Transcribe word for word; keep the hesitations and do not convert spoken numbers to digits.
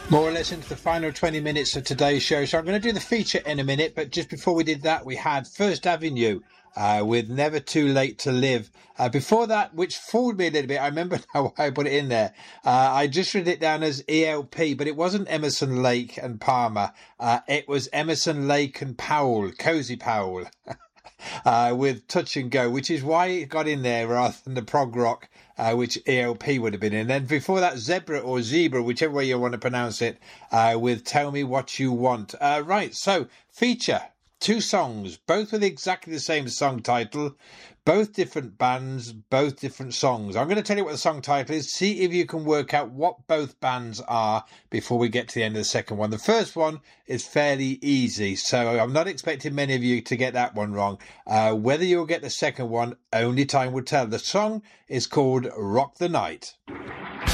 More or less into the final twenty minutes of today's show. So I'm going to do the feature in a minute, but just before we did that, we had First Avenue uh, with Never Too Late to Live. Uh, before that, which fooled me a little bit, I remember now why I put it in there. Uh, I just read it down as E L P, but it wasn't Emerson, Lake and Palmer. Uh, it was Emerson, Lake and Powell, Cozy Powell. Uh, with Touch and Go, which is why it got in there rather than the prog rock, uh, which E L P would have been in. And then before that, Zebra or Zebra, whichever way you want to pronounce it, uh, with Tell Me What You Want. Uh, right, so feature, two songs, both with exactly the same song title, both different bands, both different songs. I'm going to tell you what the song title is. See if you can work out what both bands are before we get to the end of the second one. The first one is fairly easy, so I'm not expecting many of you to get that one wrong. Uh, whether you'll get the second one, only time will tell. The song is called Rock the Night.